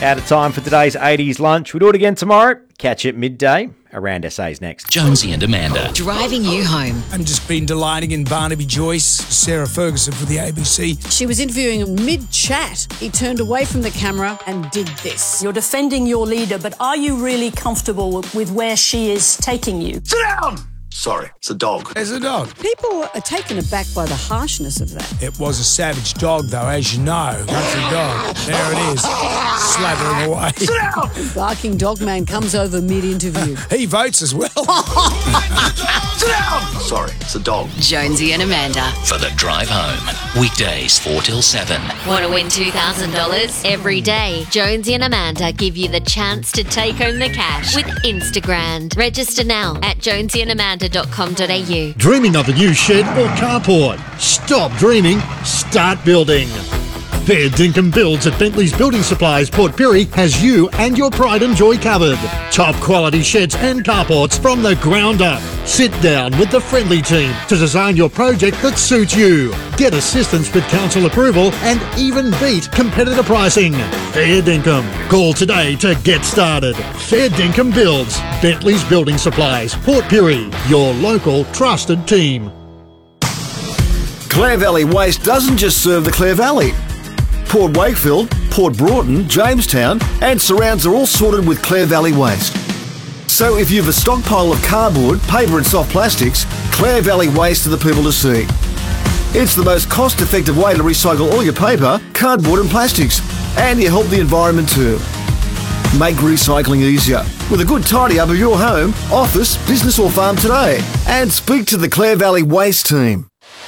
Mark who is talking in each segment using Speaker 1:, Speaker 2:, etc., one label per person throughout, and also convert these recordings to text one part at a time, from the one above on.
Speaker 1: Out of time for today's 80s lunch. We'll do it again tomorrow. Catch it midday. Around SA's next.
Speaker 2: Jonesy and Amanda.
Speaker 3: Driving you home.
Speaker 4: I've just been delighting in Barnaby Joyce, Sarah Ferguson for the ABC.
Speaker 5: She was interviewing him mid-chat. He turned away from the camera and did this.
Speaker 6: You're defending your leader, but are you really comfortable with where she is taking you?
Speaker 7: Sit down! Sorry, it's a dog.
Speaker 4: It's a dog.
Speaker 5: People are taken aback by the harshness of that.
Speaker 4: It was a savage dog, though, as you know. Country dog. There it is. Slathering away.
Speaker 7: Sit down!
Speaker 5: Barking dog man comes over mid-interview.
Speaker 4: He votes as well.
Speaker 7: Sit down! Sorry, it's a dog.
Speaker 3: Jonesy and Amanda.
Speaker 2: For the drive home. Weekdays 4 till 7.
Speaker 8: Want to win $2,000? Every day, Jonesy and Amanda give you the chance to take home the cash with Instagram. Register now at jonesyandamanda.com.au.
Speaker 9: Dreaming of a new shed or carport? Stop dreaming, start building. Fair Dinkum Builds at Bentley's Building Supplies, Port Pirie has you and your pride and joy covered. Top quality sheds and carports from the ground up. Sit down with the friendly team to design your project that suits you. Get assistance with council approval and even beat competitor pricing. Fair Dinkum. Call today to get started. Fair Dinkum Builds, Bentley's Building Supplies, Port Pirie, your local trusted team.
Speaker 10: Clare Valley Waste doesn't just serve the Clare Valley. Port Wakefield, Port Broughton, Jamestown and surrounds are all sorted with Clare Valley Waste. So if you have a stockpile of cardboard, paper and soft plastics, Clare Valley Waste are the people to see. It's the most cost-effective way to recycle all your paper, cardboard and plastics, and you help the environment too. Make recycling easier with a good tidy up of your home, office, business or farm today, and speak to the Clare Valley Waste team.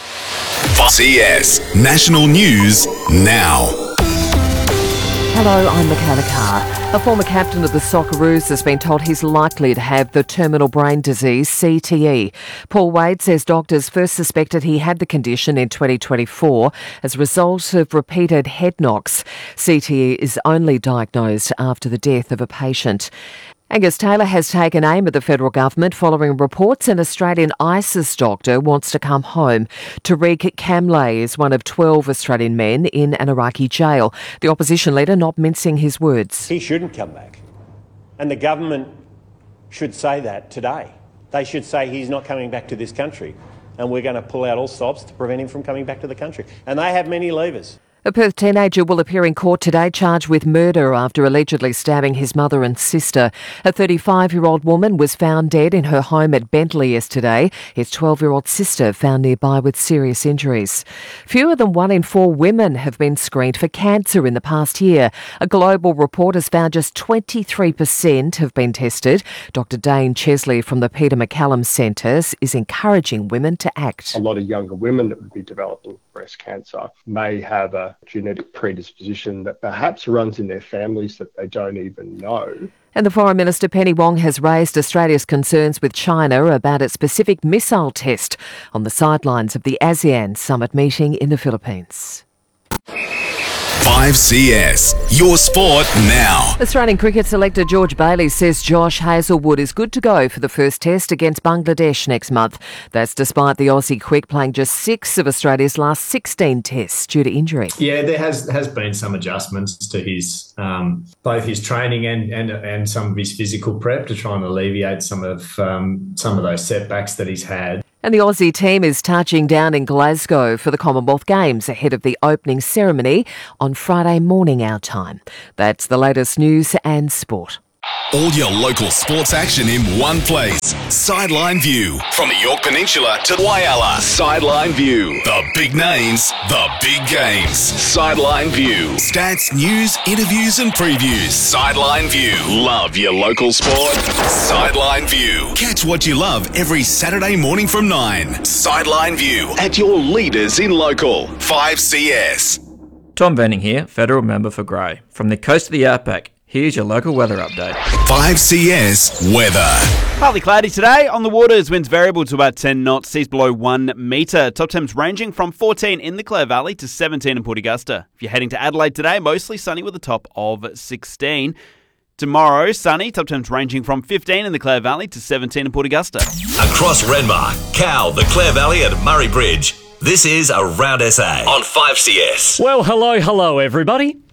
Speaker 11: CS National News now.
Speaker 12: Hello, I'm Michaela Carr. A former captain of the Socceroos has been told he's likely to have the terminal brain disease, CTE. Paul Wade says doctors first suspected he had the condition in 2024 as a result of repeated head knocks. CTE is only diagnosed after the death of a patient. Angus Taylor has taken aim at the federal government following reports an Australian ISIS doctor wants to come home. Tariq Kamlay is one of 12 Australian men in an Iraqi jail. The opposition leader not mincing his words.
Speaker 13: He shouldn't come back. And the government should say that today. They should say he's not coming back to this country and we're going to pull out all stops to prevent him from coming back to the country. And they have many levers.
Speaker 12: A Perth teenager will appear in court today charged with murder after allegedly stabbing his mother and sister. A 35-year-old woman was found dead in her home at Bentley yesterday. His 12-year-old sister found nearby with serious injuries. Fewer than 1 in 4 women have been screened for cancer in the past year. A global report has found just 23% have been tested. Dr Dane Chesley from the Peter MacCallum Centre is encouraging women to act.
Speaker 14: A lot of younger women that would be developing breast cancer may have a genetic predisposition that perhaps runs in their families that they don't even know.
Speaker 12: And the Foreign Minister Penny Wong has raised Australia's concerns with China about its Pacific missile test on the sidelines of the ASEAN summit meeting in the Philippines.
Speaker 11: 5CS, your sport now.
Speaker 12: Australian cricket selector George Bailey says Josh Hazlewood is good to go for the first test against Bangladesh next month. That's despite the Aussie quick playing just 6 of Australia's last 16 tests due to injury.
Speaker 15: Yeah, there has been some adjustments to his both his training and some of his physical prep to try and alleviate some of those setbacks that he's had.
Speaker 12: And the Aussie team is touching down in Glasgow for the Commonwealth Games ahead of the opening ceremony on Friday morning our time. That's the latest news and sport.
Speaker 11: All your local sports action in one place. Sideline View. From the Yorke Peninsula to Whyalla. Sideline View. The big names, the big games. Sideline View. Stats, news, interviews and previews. Sideline View. Love your local sport? Sideline View. Catch what you love every Saturday morning from 9. Sideline View. At your leaders in local. 5CS.
Speaker 16: Tom Venning here, Federal Member for Grey. From the coast of the Outback, here's your local weather update.
Speaker 11: 5CS weather.
Speaker 17: Partly cloudy today. On the waters, winds variable to about 10 knots, seas below 1 metre. Top temps ranging from 14 in the Clare Valley to 17 in Port Augusta. If you're heading to Adelaide today, mostly sunny with a top of 16. Tomorrow, sunny, top temps ranging from 15 in the Clare Valley to 17 in Port Augusta.
Speaker 18: Across Renmark, Cow, the Clare Valley and Murray Bridge. This is Around SA on 5CS.
Speaker 19: Well, hello everybody.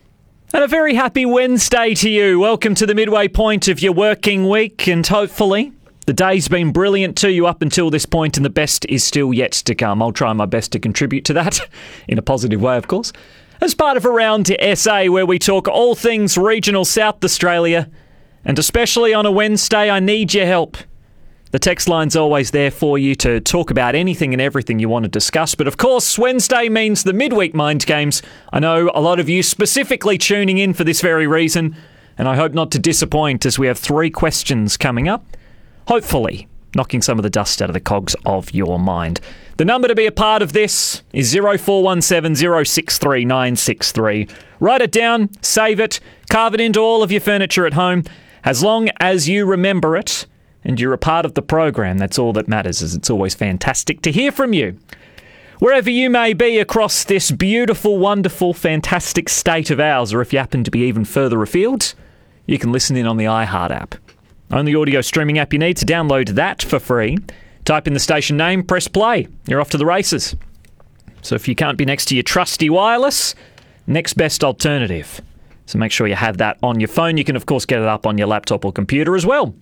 Speaker 19: And a very happy Wednesday to you. Welcome to the midway point of your working week, and hopefully the day's been brilliant to you up until this point, and the best is still yet to come. I'll try my best to contribute to that, in a positive way, of course, as part of Around SA, where we talk all things regional South Australia, and especially on a Wednesday, I need your help. The text line's always there for you to talk about anything and everything you want to discuss. But of course, Wednesday means the midweek mind games. I know a lot of you specifically tuning in for this very reason, and I hope not to disappoint as we have 3 questions coming up. Hopefully, knocking some of the dust out of the cogs of your mind. The number to be a part of this is 0417 063 963. Write it down, save it, carve it into all of your furniture at home. As long as you remember it, and you're a part of the program, that's all that matters, as it's always fantastic to hear from you. Wherever you may be across this beautiful, wonderful, fantastic state of ours, or if you happen to be even further afield, you can listen in on the iHeart app. Only audio streaming app you need to download that for free. Type in the station name, press play. You're off to the races. So if you can't be next to your trusty wireless, next best alternative. So make sure you have that on your phone. You can, of course, get it up on your laptop or computer as well.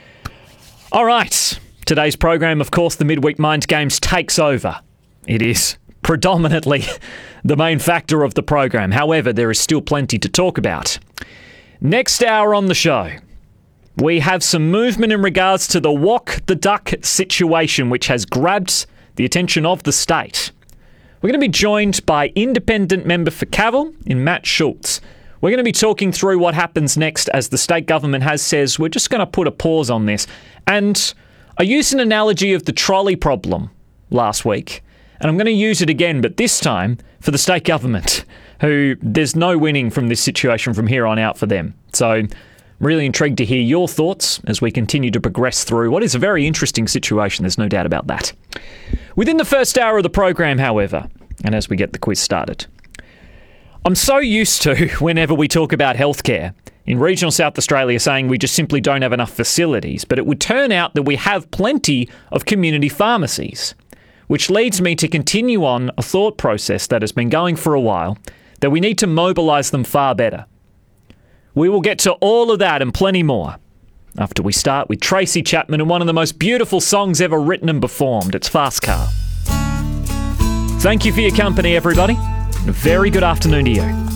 Speaker 19: All right, today's program, of course, the Midweek Mind Games takes over. It is predominantly the main factor of the program. However, there is still plenty to talk about. Next hour on the show, we have some movement in regards to the Walk the Duck situation, which has grabbed the attention of the state. We're going to be joined by independent member for Cavill in Matt Schultz. We're going to be talking through what happens next as the state government says we're just going to put a pause on this. And I used an analogy of the trolley problem last week, and I'm going to use it again, but this time for the state government, who there's no winning from this situation from here on out for them. So I'm really intrigued to hear your thoughts as we continue to progress through what is a very interesting situation, there's no doubt about that. Within the first hour of the program, however, and as we get the quiz started, I'm so used to, whenever we talk about healthcare in regional South Australia, saying we just simply don't have enough facilities, but it would turn out that we have plenty of community pharmacies, which leads me to continue on a thought process that has been going for a while, that we need to mobilise them far better. We will get to all of that and plenty more after we start with Tracy Chapman and one of the most beautiful songs ever written and performed. It's Fast Car. Thank you for your company, everybody. A very good afternoon to you.